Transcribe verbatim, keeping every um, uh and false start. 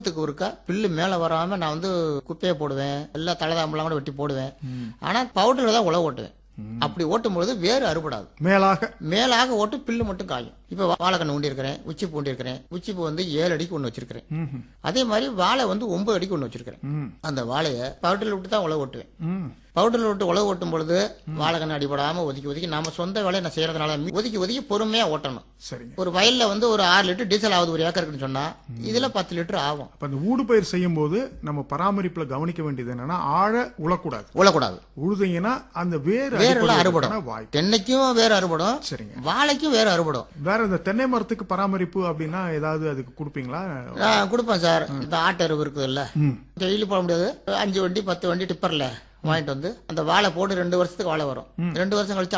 த்துக்கு ஒருக்கா பில்லு மேல வராம நான் வந்து குப்பையை போடுவேன், எல்லா தலதாம்பெல்லாம் கூட வெட்டி போடுவேன். ஆனா பவுடர்ல தான் உழவு ஓட்டுவேன். அப்படி ஓட்டும்பொழுது வேறு அறுபடாது. மேலாக மேலாக ஓட்டு பில்லு மட்டும் காயும். இப்ப வாழைக்கண்ணு ஊண்டி இருக்கிறேன், உச்சி பூண்டி இருக்கிறேன். உச்சி பூ வந்து ஏழு அடிக்கு ஒண்ணு வச்சிருக்கிறேன். ம்ஹும். அதே மாதிரி வாழை வந்து ஒன்பது அடிக்கு ஒண்ணு வச்சிருக்கிறேன். ம். அந்த வாழைய பவுடர்ல விட்டு தான் உழவு ஓட்டுவேன். ம். பவுடர்ல விட்டு உழவு ஓட்டும் பொழுது வாழைக்கண்ணு அடிபடாம ஒதுக்கி ஒதுக்கி நாம சொந்த வேலையை நான் செய்யறதுனால ஒதுக்கி ஒதுக்கி பொறுமையா ஓட்டணும். சரிங்க. ஒரு வயல்ல வந்து ஒரு ஆறு லிட்டர் டீசல் ஆகுது ஒரு ஏக்கருக்குன்னு சொன்னா இதுல பத்து லிட்டர் ஆகும். அப்ப அந்த ஊடுபயிர் செய்யும் போது நம்ம பராமரிப்புல கவனிக்க வேண்டியது என்னன்னா ஆழ உழக்கூடாது. உழக்கூடாது. உழுதீங்கன்னா அந்த வேர் வேரெல்லாம் அடிபடுறதுக்கான அறுபடும். வாய்ப்பு. தென்னைக்கும் வேறு அறுபடும், சரிங்க. வாழைக்கும் வேறு அறுபடும். வேற இந்த தென்னை மரத்துக்கு பராமரிப்பு அப்படின்னா ஏதாவது அதுக்கு கொடுப்பீங்களா? நான் கொடுப்பேன் சார். இந்த ஆட்டு எருவு இருக்குது இல்ல, ம். டெய்லி போட முடியாது. அஞ்சு வண்டி பத்து வண்டி டிப்பர்ல வாங்கிட்டு வந்து அந்த வாழை போட்டு ரெண்டு வருஷத்துக்கு வாழை வரும். ரெண்டு வருஷம் கழிச்சு